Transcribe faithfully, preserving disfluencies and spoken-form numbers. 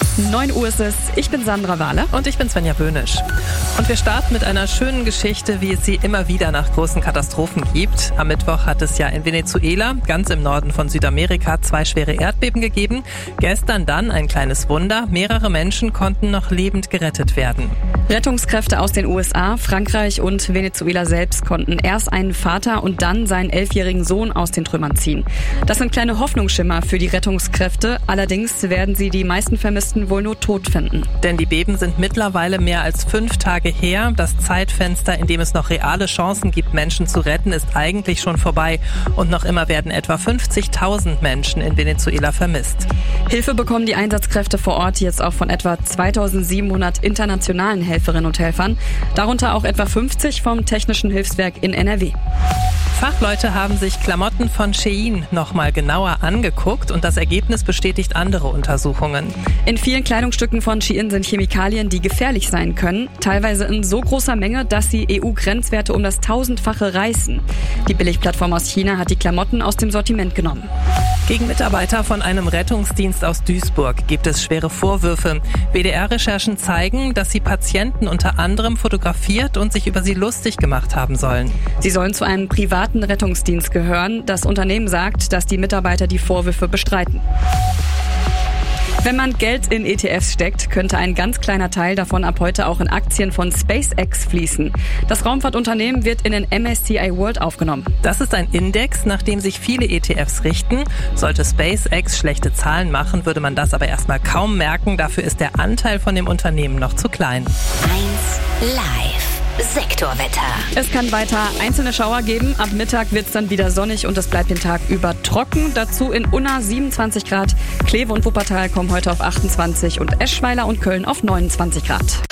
neun Uhr ist es. Ich bin Sandra Wahler. Und ich bin Svenja Böhnisch. Und wir starten mit einer schönen Geschichte, wie es sie immer wieder nach großen Katastrophen gibt. Am Mittwoch hat es ja in Venezuela, ganz im Norden von Südamerika, zwei schwere Erdbeben gegeben. Gestern dann ein kleines Wunder. Mehrere Menschen konnten noch lebend gerettet werden. Rettungskräfte aus den U S A, Frankreich und Venezuela selbst konnten erst einen Vater und dann seinen elfjährigen Sohn aus den Trümmern ziehen. Das sind kleine Hoffnungsschimmer für die Rettungskräfte. Allerdings werden sie die meisten Vermissten wohl nur tot finden. Denn die Beben sind mittlerweile mehr als fünf Tage her. Das Zeitfenster, in dem es noch reale Chancen gibt, Menschen zu retten, ist eigentlich schon vorbei. Und noch immer werden etwa fünfzigtausend Menschen in Venezuela vermisst. Hilfe bekommen die Einsatzkräfte vor Ort jetzt auch von etwa zweitausendsiebenhundert internationalen Helferinnen und Helfern. Darunter auch etwa fünfzig vom Technischen Hilfswerk in N R W. Fachleute haben sich Klamotten von Shein noch mal genauer angeguckt und das Ergebnis bestätigt andere Untersuchungen. In vielen Kleidungsstücken von Shein sind Chemikalien, die gefährlich sein können, teilweise in so großer Menge, dass sie E U-Grenzwerte um das Tausendfache reißen. Die Billigplattform aus China hat die Klamotten aus dem Sortiment genommen. Gegen Mitarbeiter von einem Rettungsdienst aus Duisburg gibt es schwere Vorwürfe. W D R-Recherchen zeigen, dass sie Patienten unter anderem fotografiert und sich über sie lustig gemacht haben sollen. Sie sollen zu einem privaten Rettungsdienst gehören. Das Unternehmen sagt, dass die Mitarbeiter die Vorwürfe bestreiten. Wenn man Geld in E T Fs steckt, könnte ein ganz kleiner Teil davon ab heute auch in Aktien von SpaceX fließen. Das Raumfahrtunternehmen wird in den M S C I World aufgenommen. Das ist ein Index, nach dem sich viele E T Fs richten. Sollte SpaceX schlechte Zahlen machen, würde man das aber erstmal kaum merken. Dafür ist der Anteil von dem Unternehmen noch zu klein. eins Live. Sektorwetter. Es kann weiter einzelne Schauer geben. Ab Mittag wird es dann wieder sonnig und es bleibt den Tag über trocken. Dazu in Unna siebenundzwanzig Grad. Kleve und Wuppertal kommen heute auf achtundzwanzig und Eschweiler und Köln auf neunundzwanzig Grad.